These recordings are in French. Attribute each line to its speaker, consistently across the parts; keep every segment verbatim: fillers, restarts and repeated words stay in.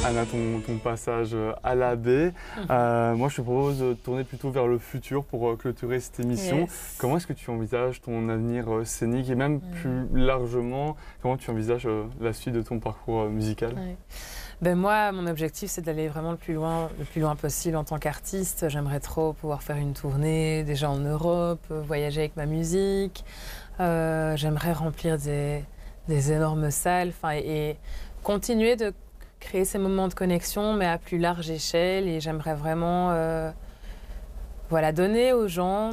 Speaker 1: Anna, ton, ton passage à la baie. Euh, moi, je te propose de tourner plutôt vers le futur pour euh, clôturer cette émission.
Speaker 2: Yes.
Speaker 1: Comment est-ce que tu envisages ton avenir euh, scénique et même
Speaker 2: Mm.
Speaker 1: plus largement, comment tu envisages euh, la suite de ton parcours euh, musical?
Speaker 2: Ouais. Ben moi, mon objectif, c'est d'aller vraiment le plus loin, le plus loin possible en tant qu'artiste. J'aimerais trop pouvoir faire une tournée, déjà en Europe, voyager avec ma musique. Euh, J'aimerais remplir des, des énormes salles, enfin, et, et continuer de créer ces moments de connexion, mais à plus large échelle. Et j'aimerais vraiment, euh, voilà, donner aux gens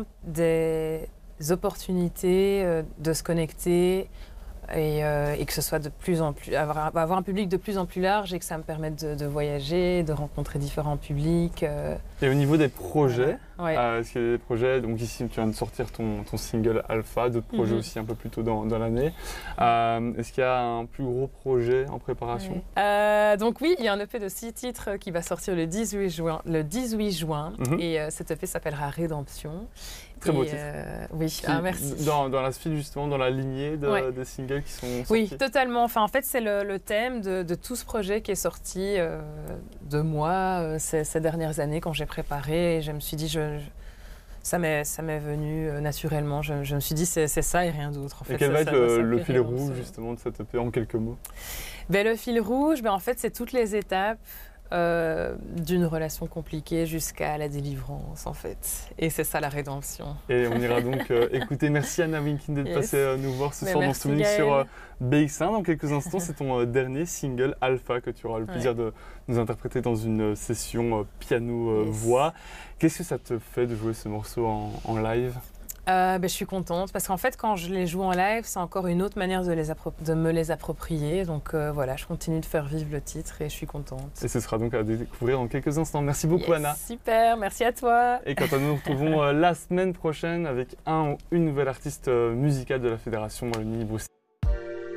Speaker 2: des opportunités euh, de se connecter. Et, euh, et que ce soit de plus en plus, avoir, avoir un public de plus en plus large et que ça me permette de, de voyager, de rencontrer différents publics. Euh...
Speaker 1: Et au niveau des projets,
Speaker 2: ouais.
Speaker 1: euh, est-ce qu'il y a des projets, donc ici tu viens de sortir ton, ton single Alpha, d'autres mm-hmm. projets aussi un peu plus tôt dans, dans l'année. Euh, est-ce qu'il y a un plus gros projet en préparation?
Speaker 2: Ouais. euh, Donc oui, il y a un E P de six titres qui va sortir le dix-huit juin, le dix-huit juin mm-hmm. et euh, cet E P s'appellera Rédemption.
Speaker 1: Très beau
Speaker 2: et,
Speaker 1: titre.
Speaker 2: Euh, oui,
Speaker 1: qui,
Speaker 2: ah, merci.
Speaker 1: Dans, dans la suite, justement, dans la lignée de, ouais. des singles qui sont sortis.
Speaker 2: Oui, totalement. Enfin, en fait, c'est le, le thème de, de tout ce projet qui est sorti euh, de moi euh, ces, ces dernières années quand j'ai préparé. Et je me suis dit, je, je, ça m'est venu euh, naturellement. Je, je me suis dit, c'est ça et rien d'autre. En fait,
Speaker 1: et quel
Speaker 2: ça,
Speaker 1: va être
Speaker 2: ça,
Speaker 1: le,
Speaker 2: ça
Speaker 1: le fil rouge, justement, de cette E P en quelques mots?
Speaker 2: Ben, le fil rouge, ben, en fait, c'est toutes les étapes Euh, d'une relation compliquée jusqu'à la délivrance en fait. Et c'est ça la rédemption.
Speaker 1: Et on ira donc euh, écouter. Merci Anna Winkin d'être yes. passée euh, nous voir ce Mais soir dans ce mix sur euh, B X un. Dans quelques instants, c'est ton euh, dernier single Alpha que tu auras le plaisir ouais. de nous interpréter dans une session euh, piano-voix. Yes. Qu'est-ce que ça te fait de jouer ce morceau en, en live?
Speaker 2: Euh, ben, je suis contente parce qu'en fait quand je les joue en live c'est encore une autre manière de, les de me les approprier donc euh, voilà je continue de faire vivre le titre et je suis contente.
Speaker 1: Et ce sera donc à découvrir dans quelques instants. Merci beaucoup yes, Anna.
Speaker 2: Super, merci à toi.
Speaker 1: Et quant à nous, nous retrouvons euh, la semaine prochaine avec un ou une nouvelle artiste euh, musicale de la Fédération Wallonie-Bruxelles.